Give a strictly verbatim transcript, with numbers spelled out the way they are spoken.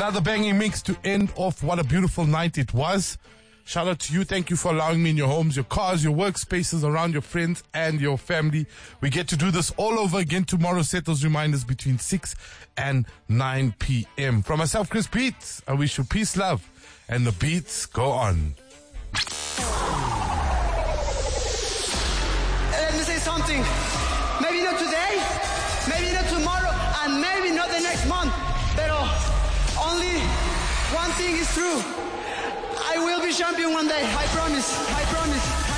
Another banging mix to end off. What a beautiful night it was. Shout out to you. Thank you for allowing me in your homes, your cars, your workspaces, around your friends and your family. We get to do this all over again tomorrow. Set those reminders between six and nine p.m. From myself, Chris Beats, I wish you peace, love, and the beats go on. Let me say something. Maybe not today, maybe not tomorrow, and maybe not the next month. But only one thing is true. I will be champion one day. I promise. I promise.